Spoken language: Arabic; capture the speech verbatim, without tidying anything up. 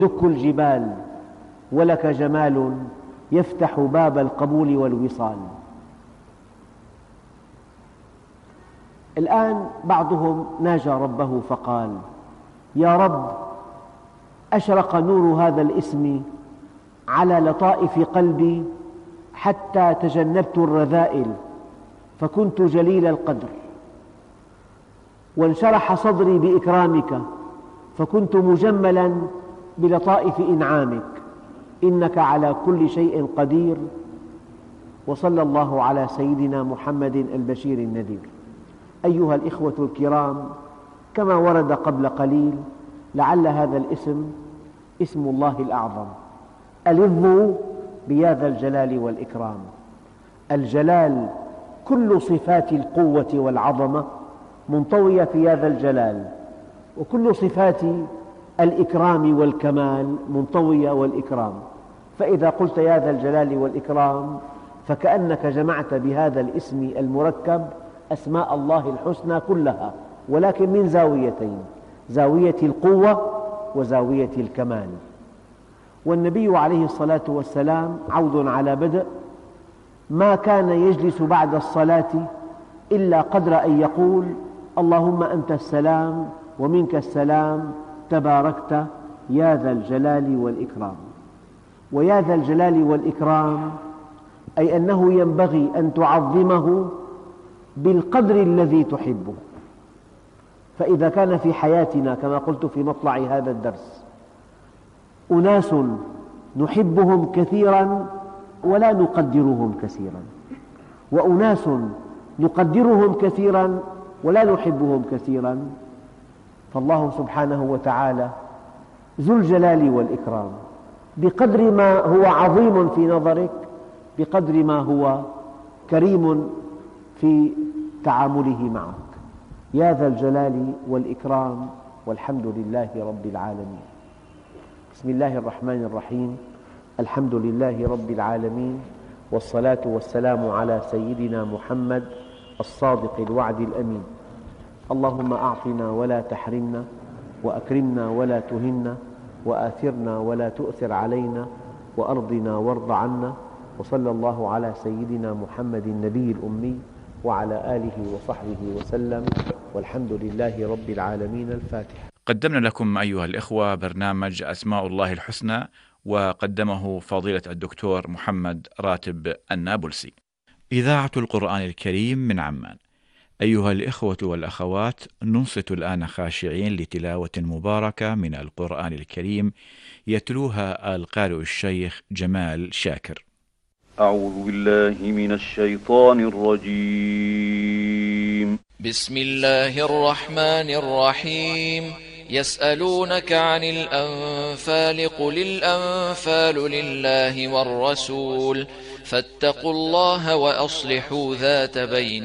دك الجبال ولك جمال يفتح باب القبول والوصال. الآن بعضهم ناجى ربه فقال: يا رب، أشرق نور هذا الاسم على لطائف قلبي حتى تجنبت الرذائل فكنت جليل القدر، وانشرح صدري بإكرامك فكنت مجملا بلطائف إنعامك، إنك على كل شيء قدير. وصلى الله على سيدنا محمد البشير النذير. أيها الإخوة الكرام، كما ورد قبل قليل، لعل هذا الاسم اسم الله الأعظم. ألظوا بيا ذا الجلال والإكرام. الجلال كل صفات القوة والعظمة منطوية في هذا الجلال، وكل صفات الإكرام والكمال منطوية والإكرام. فإذا قلت يا ذا الجلال والإكرام فكأنك جمعت بهذا الاسم المركب أسماء الله الحسنى كلها، ولكن من زاويتين: زاوية القوة وزاوية الكمال. والنبي عليه الصلاة والسلام عود على بدء ما كان يجلس بعد الصلاة إلا قدر أن يقول: اللهم أنت السلام ومنك السلام تباركت يا ذا الجلال والإكرام. ويا ذا الجلال والإكرام أي أنه ينبغي أن تعظمه بالقدر الذي تحبه. فإذا كان في حياتنا كما قلت في مطلع هذا الدرس أناس نحبهم كثيرا ولا نقدرهم كثيرا، وأناس نقدرهم كثيرا ولا نحبهم كثيرا، فالله سبحانه وتعالى ذو الجلال والإكرام بقدر ما هو عظيم في نظرك بقدر ما هو كريم في تعامله معك. يا ذا الجلال والإكرام، والحمد لله رب العالمين. بسم الله الرحمن الرحيم. الحمد لله رب العالمين، والصلاة والسلام على سيدنا محمد الصادق الوعد الأمين. اللهم أعطنا ولا تحرمنا، وأكرمنا ولا تهنا، وآثرنا ولا تؤثر علينا، وأرضنا وارض عنا. وصلى الله على سيدنا محمد النبي الأمي وعلى آله وصحبه وسلم، والحمد لله رب العالمين. الفاتحة. قدمنا لكم أيها الإخوة برنامج أسماء الله الحسنى، وقدمه فضيلة الدكتور محمد راتب النابلسي. إذاعة القرآن الكريم من عمان. أيها الإخوة والأخوات، ننصت الآن خاشعين لتلاوة مباركة من القرآن الكريم يتلوها القارئ الشيخ جمال شاكر. أعوذ بالله من الشيطان الرجيم. بسم الله الرحمن الرحيم. يسألونك عن الأنفال قل الأنفال لله والرسول فاتقوا الله وأصلحوا ذات بين